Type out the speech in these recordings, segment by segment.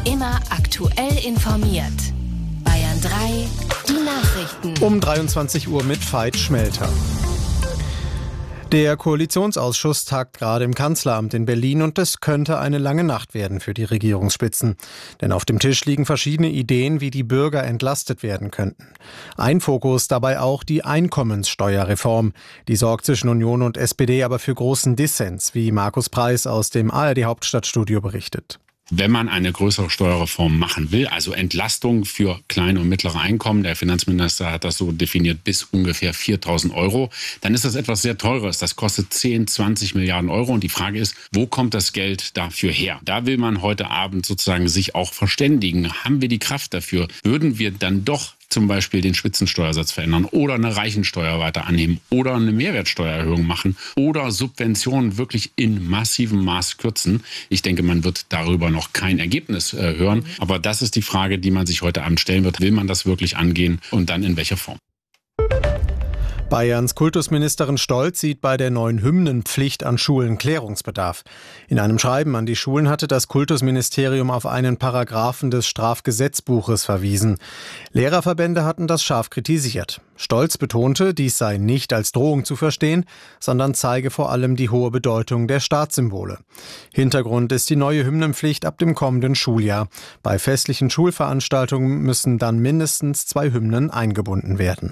Immer aktuell informiert. Bayern 3, die Nachrichten. Um 23 Uhr mit Veit Schmelter. Der Koalitionsausschuss tagt gerade im Kanzleramt in Berlin und es könnte eine lange Nacht werden für die Regierungsspitzen. Denn auf dem Tisch liegen verschiedene Ideen, wie die Bürger entlastet werden könnten. Ein Fokus dabei auch die Einkommenssteuerreform. Die sorgt zwischen Union und SPD aber für großen Dissens, wie Markus Preis aus dem ARD-Hauptstadtstudio berichtet. Wenn man eine größere Steuerreform machen will, also Entlastung für kleine und mittlere Einkommen, der Finanzminister hat das so definiert, bis ungefähr 4.000 Euro, dann ist das etwas sehr Teures. Das kostet 10, 20 Milliarden Euro. Und die Frage ist, wo kommt das Geld dafür her? Da will man heute Abend sozusagen sich auch verständigen. Haben wir die Kraft dafür? Würden wir dann doch zum Beispiel den Spitzensteuersatz verändern oder eine Reichensteuer weiter annehmen oder eine Mehrwertsteuererhöhung machen oder Subventionen wirklich in massivem Maß kürzen? Ich denke, man wird darüber noch kein Ergebnis hören. Aber das ist die Frage, die man sich heute Abend stellen wird. Will man das wirklich angehen und dann in welcher Form? Bayerns Kultusministerin Stolz sieht bei der neuen Hymnenpflicht an Schulen Klärungsbedarf. In einem Schreiben an die Schulen hatte das Kultusministerium auf einen Paragraphen des Strafgesetzbuches verwiesen. Lehrerverbände hatten das scharf kritisiert. Stolz betonte, dies sei nicht als Drohung zu verstehen, sondern zeige vor allem die hohe Bedeutung der Staatssymbole. Hintergrund ist die neue Hymnenpflicht ab dem kommenden Schuljahr. Bei festlichen Schulveranstaltungen müssen dann mindestens 2 Hymnen eingebunden werden.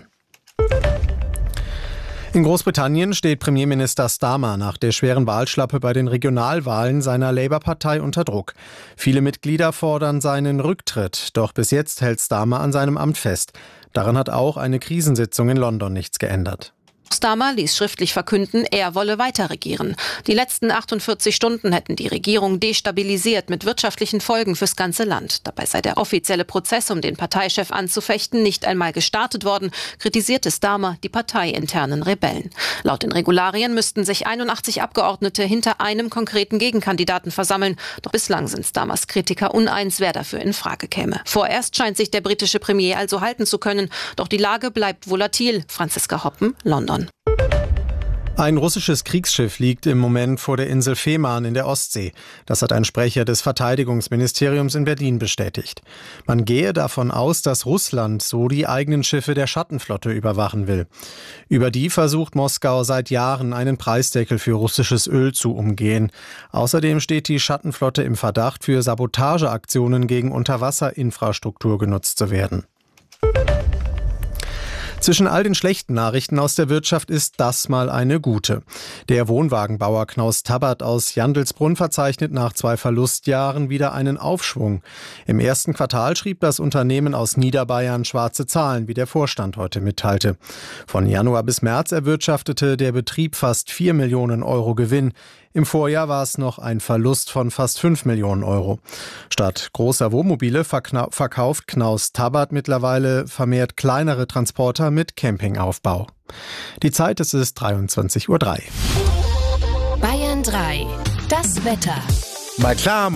In Großbritannien steht Premierminister Starmer nach der schweren Wahlschlappe bei den Regionalwahlen seiner Labour-Partei unter Druck. Viele Mitglieder fordern seinen Rücktritt, doch bis jetzt hält Starmer an seinem Amt fest. Daran hat auch eine Krisensitzung in London nichts geändert. Starmer ließ schriftlich verkünden, er wolle weiter regieren. Die letzten 48 Stunden hätten die Regierung destabilisiert mit wirtschaftlichen Folgen fürs ganze Land. Dabei sei der offizielle Prozess, um den Parteichef anzufechten, nicht einmal gestartet worden, kritisierte Starmer die parteiinternen Rebellen. Laut den Regularien müssten sich 81 Abgeordnete hinter einem konkreten Gegenkandidaten versammeln. Doch bislang sind Starmers Kritiker uneins, wer dafür in Frage käme. Vorerst scheint sich der britische Premier also halten zu können. Doch die Lage bleibt volatil. Franziska Hoppen, London. Ein russisches Kriegsschiff liegt im Moment vor der Insel Fehmarn in der Ostsee. Das hat ein Sprecher des Verteidigungsministeriums in Berlin bestätigt. Man gehe davon aus, dass Russland so die eigenen Schiffe der Schattenflotte überwachen will. Über die versucht Moskau seit Jahren, einen Preisdeckel für russisches Öl zu umgehen. Außerdem steht die Schattenflotte im Verdacht, für Sabotageaktionen gegen Unterwasserinfrastruktur genutzt zu werden. Zwischen all den schlechten Nachrichten aus der Wirtschaft ist das mal eine gute. Der Wohnwagenbauer Knaus Tabbert aus Jandelsbrunn verzeichnet nach 2 Verlustjahren wieder einen Aufschwung. Im ersten Quartal schrieb das Unternehmen aus Niederbayern schwarze Zahlen, wie der Vorstand heute mitteilte. Von Januar bis März erwirtschaftete der Betrieb fast 4 Millionen Euro Gewinn. Im Vorjahr war es noch ein Verlust von fast 5 Millionen Euro. Statt großer Wohnmobile verkauft Knaus Tabbert mittlerweile vermehrt kleinere Transporter mit Campingaufbau. Die Zeit ist 23:03 Uhr. Bayern 3, das Wetter. Mal klar.